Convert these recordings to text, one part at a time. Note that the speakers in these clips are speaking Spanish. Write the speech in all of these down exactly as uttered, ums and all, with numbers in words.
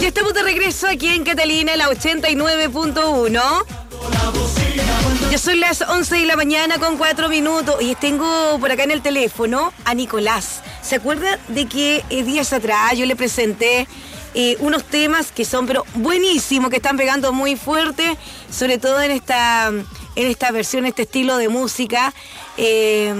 Ya estamos de regreso aquí en Catalina, la ochenta y nueve punto uno. Ya son las once de la mañana con cuatro minutos y tengo por acá en el teléfono a Nicolás. ¿Se acuerda de que eh, días atrás yo le presenté eh, unos temas que son pero buenísimos, que están pegando muy fuerte, sobre todo en esta, en esta versión, este estilo de música? Eh,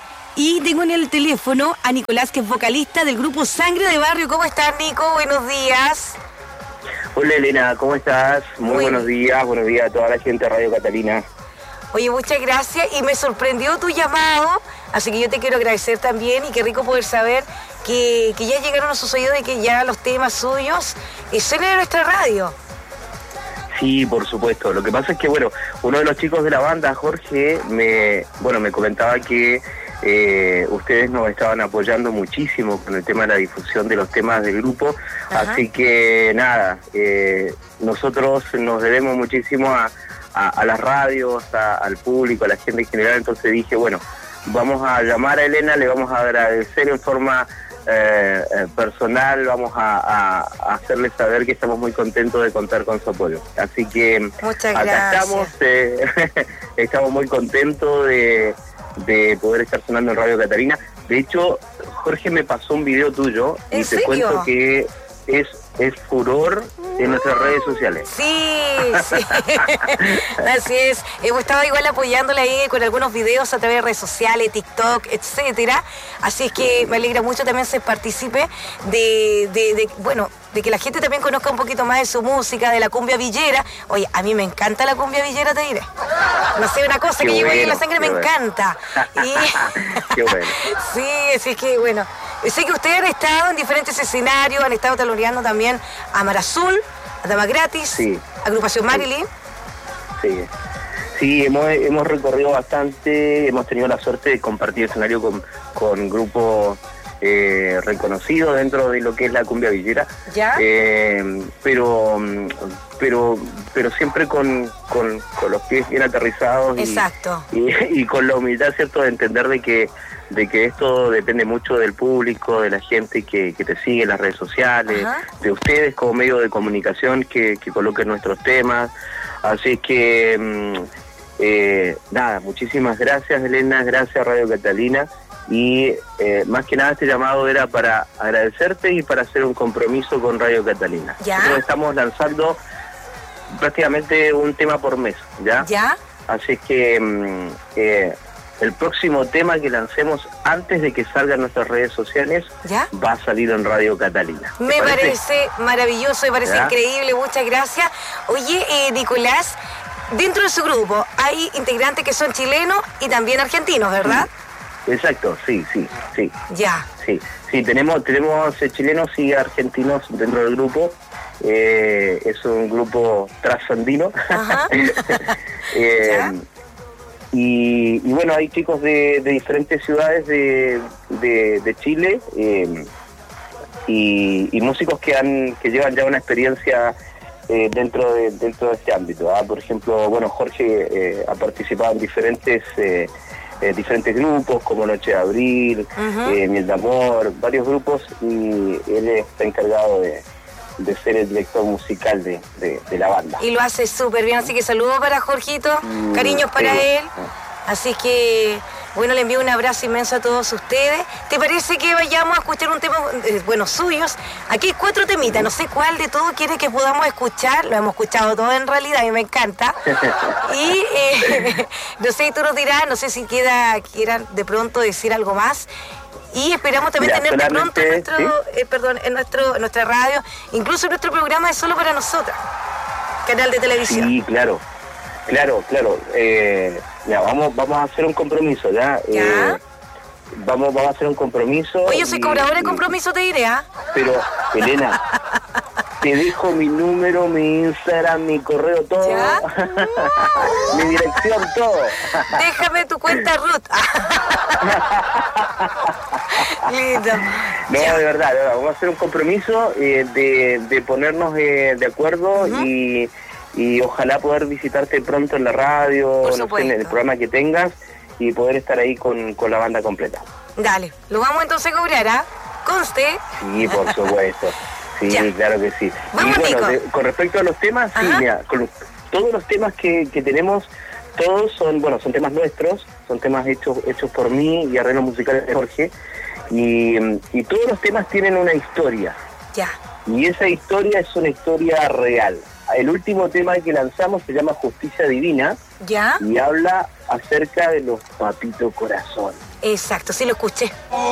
y tengo en el teléfono a Nicolás, que es vocalista del grupo Sangre de Barrio. ¿Cómo estás, Nico? Buenos días. Hola, Elena, ¿cómo estás? Muy, Muy buenos días, buenos días a toda la gente de Radio Catalina. Oye, muchas gracias, y me sorprendió tu llamado, así que yo te quiero agradecer también, y qué rico poder saber que, que ya llegaron a sus oídos y que ya los temas suyos eh, suenan en nuestra radio. Sí, por supuesto. Lo que pasa es que, bueno, uno de los chicos de la banda, Jorge, me, bueno, me comentaba que eh, ustedes nos estaban apoyando muchísimo con el tema de la difusión de los temas del grupo. Ajá. Así que, nada, eh, nosotros nos debemos muchísimo a, a, a las radios, a, al público, a la gente en general. Entonces dije, bueno, vamos a llamar a Elena, le vamos a agradecer en forma Eh, eh, personal, vamos a, a, a hacerles saber que estamos muy contentos de contar con su apoyo. Así que muchas acá gracias. estamos, eh, estamos muy contentos de, de poder estar sonando en Radio Catalina. De hecho, Jorge me pasó un video tuyo y te cuento que es, es furor en nuestras redes sociales. Sí, sí. Así es. Hemos estado igual apoyándola ahí con algunos videos a través de redes sociales, TikTok, etcétera. Así es que me alegra mucho también ser partícipe de, de, de, bueno, de que la gente también conozca un poquito más de su música, de la cumbia villera. Oye, a mí me encanta la cumbia villera, te diré. No sé, una cosa qué que bueno, llevo ahí en la sangre, me bueno. encanta. Y... Qué bueno. Sí, así que bueno. Sé que ustedes han estado en diferentes escenarios, han estado taloneando también a Mar Azul, a Dama Gratis, sí. Agrupación Marilyn. Sí, sí, hemos, hemos recorrido bastante, hemos tenido la suerte de compartir escenario con, con grupos eh, reconocidos dentro de lo que es la cumbia villera. ¿Ya? Eh, pero, pero, pero siempre con, con, con los pies bien aterrizados. Exacto. Y, y, y con la humildad, ¿cierto?, de entender de que de que esto depende mucho del público, de la gente que, que te sigue en las redes sociales, ajá, de ustedes como medio de comunicación que, que coloquen nuestros temas. Así que, mmm, eh, nada, muchísimas gracias, Elena, gracias Radio Catalina, y eh, más que nada este llamado era para agradecerte y para hacer un compromiso con Radio Catalina. ¿Ya? Nosotros estamos lanzando prácticamente un tema por mes, ¿ya? ¿Ya? Así que... Mmm, eh, el próximo tema que lancemos antes de que salgan nuestras redes sociales, ¿ya?, va a salir en Radio Catalina. Me parece? parece maravilloso, me parece, ¿ya?, increíble, muchas gracias. Oye, eh, Nicolás, dentro de su grupo hay integrantes que son chilenos y también argentinos, ¿verdad? Sí. Exacto, sí, sí, sí. Ya. Sí, sí, tenemos, tenemos eh, chilenos y argentinos dentro del grupo. Eh, es un grupo trasandino. Ajá. eh, ¿Ya? Y, y bueno, hay chicos de, de diferentes ciudades de, de, de Chile eh, y, y músicos que han que llevan ya una experiencia eh, dentro de dentro de este ámbito. ¿Ah? Por ejemplo, bueno, Jorge eh, ha participado en diferentes eh, eh, diferentes grupos como Noche de Abril, uh-huh, eh, Miel de Amor, varios grupos, y él está encargado de de ser el director musical de, de, de la banda. Y lo hace súper bien, así que saludos para Jorgito, mm, cariños para sí. él. Así que, bueno, le envío un abrazo inmenso a todos ustedes. ¿Te parece que vayamos a escuchar un tema, eh, bueno, suyos? Aquí hay cuatro temitas, no sé cuál de todos quiere que podamos escuchar. Lo hemos escuchado todo en realidad, a mí me encanta. Y, eh, no sé, tú nos dirás, no sé si queda, quieran de pronto decir algo más. Y esperamos también Mira, tenerte pronto en, nuestro, ¿sí? eh, perdón, en, nuestro, en nuestra radio, incluso en nuestro programa es Solo para Nosotras, canal de televisión. Sí, claro, claro, claro. Eh, ya, vamos, vamos a hacer un compromiso, ¿ya? ¿Ya? Eh, vamos, vamos a hacer un compromiso. Oye, yo soy y, cobradora de compromiso, te diré, ¿ah? ¿eh? Pero, Elena, te dejo mi número, mi Instagram, mi correo, todo. ¿Ya? Mi dirección, todo. Déjame tu cuenta Ruth. Lindo. No, de verdad, de verdad, vamos a hacer un compromiso eh, de, de ponernos eh, de acuerdo, uh-huh, y, y ojalá poder visitarte pronto en la radio, no sé, en el programa que tengas, y poder estar ahí con, con la banda completa. Dale, lo vamos entonces a cobrar, ¿ah? ¿eh? Conste. Sí, por supuesto. Sí, ya. Claro que sí. Vamos, y bueno, Nico. de, con respecto a los temas, sí, mira, con los, todos los temas que, que tenemos, todos son, bueno, son temas nuestros, son temas hechos hechos por mí y arreglos musicales de Jorge, y, y todos los temas tienen una historia. Ya. Y esa historia es una historia real. El último tema que lanzamos se llama Justicia Divina. Ya. Y habla acerca de los papitos corazón. Exacto, sí lo escuché.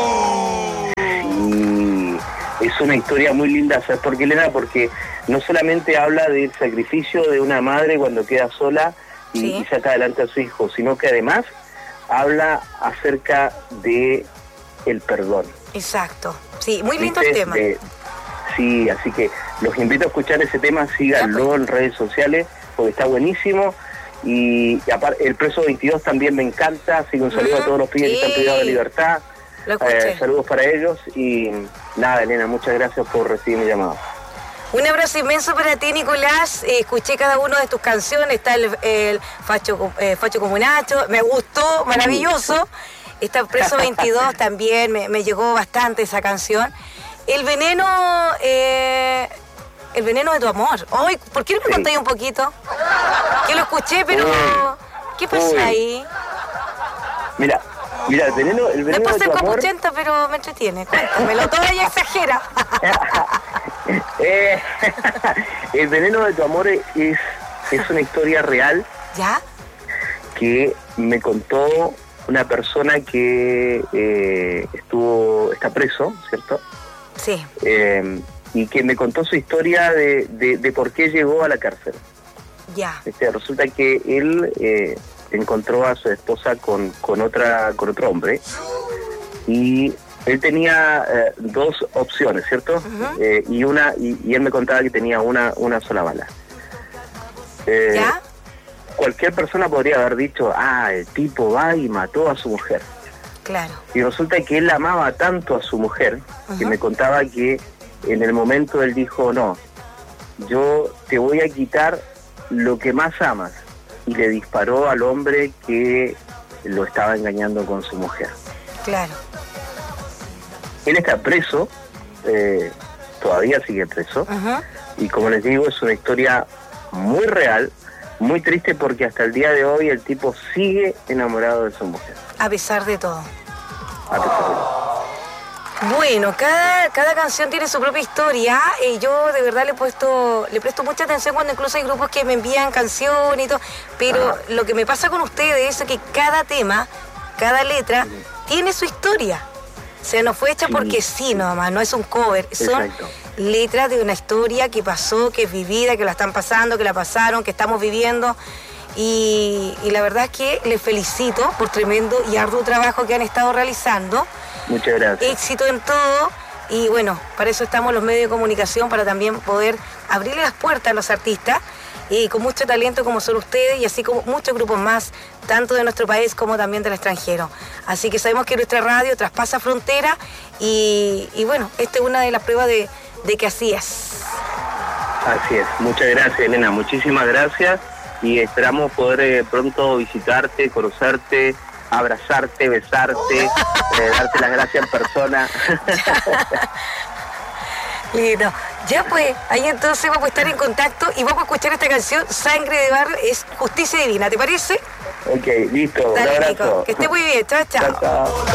Y es una historia muy linda, ¿sabes por qué, Elena? Porque no solamente habla del sacrificio de una madre cuando queda sola y, sí. y saca adelante a su hijo, sino que además habla acerca de el perdón. Exacto. Sí, muy lindo ¿Viste? el tema. De, sí, así que los invito a escuchar ese tema, síganlo en redes sociales, porque está buenísimo. Y, y aparte, el Preso veintidós también me encanta, así que un saludo uh-huh. a todos los pibes sí. que están privados de libertad. Eh, saludos para ellos y nada, Elena, muchas gracias por recibir mi llamado. Un abrazo inmenso para ti, Nicolás. Eh, escuché cada una de tus canciones, está el, el Facho, eh, Facho Comunacho, me gustó, maravilloso. Está Preso veintidós también, me, me llegó bastante esa canción. El veneno, eh, el veneno de tu amor. Ay, ¿por qué no me sí. contáis un poquito? Que lo escuché, pero Uy. ¿qué pasa Uy. ahí? Mira, mira, el veneno, el veneno Después de tu como amor... ochenta, pero me entretiene. Cuéntamelo, todo ya exagera. eh, el veneno de tu amor es, es una historia real. ¿Ya? Que me contó una persona que eh, estuvo está preso, ¿cierto? Sí. Eh, y que me contó su historia de, de, de por qué llegó a la cárcel. Ya. Este, resulta que él eh, encontró a su esposa con, con otra con otro hombre y él tenía eh, dos opciones, ¿cierto? Uh-huh. Eh, y una y, y él me contaba que tenía una una sola bala. Eh, ¿Ya? Cualquier persona podría haber dicho, ah, el tipo va y mató a su mujer. Claro. Y resulta que él amaba tanto a su mujer, uh-huh. que me contaba que en el momento él dijo, no, yo te voy a quitar lo que más amas. Y le disparó al hombre que lo estaba engañando con su mujer. Claro. Él está preso, eh, todavía sigue preso, uh-huh. y como les digo, es una historia muy real, muy triste porque hasta el día de hoy el tipo sigue enamorado de su mujer. A pesar de todo. A pesar de todo. Bueno, cada, cada canción tiene su propia historia y yo de verdad le he puesto, le presto mucha atención cuando incluso hay grupos que me envían canciones y todo, pero ah. lo que me pasa con ustedes es que cada tema, cada letra, sí. tiene su historia. O sea, no fue hecha sí. porque sí nomás, no es un cover, son Exacto. letras de una historia que pasó, que es vivida, que la están pasando, que la pasaron, que estamos viviendo. Y, y la verdad es que les felicito por tremendo y arduo trabajo que han estado realizando. Muchas gracias. Éxito en todo y bueno, para eso estamos los medios de comunicación, para también poder abrirle las puertas a los artistas y con mucho talento como son ustedes y así como muchos grupos más, tanto de nuestro país como también del extranjero. Así que sabemos que nuestra radio traspasa fronteras y, y bueno, esta es una de las pruebas de, de que así es. Así es. Muchas gracias, Elena. Muchísimas gracias y esperamos poder eh, pronto visitarte, conocerte, abrazarte, besarte, eh, darte las gracias en persona. Lindo. Ya pues, ahí entonces vamos a estar en contacto y vamos a escuchar esta canción, Sangre de Barrio, es Justicia Divina, ¿te parece? Ok, listo. Dale, un abrazo. Nico, que esté muy bien, chao, chao. Chao, chao.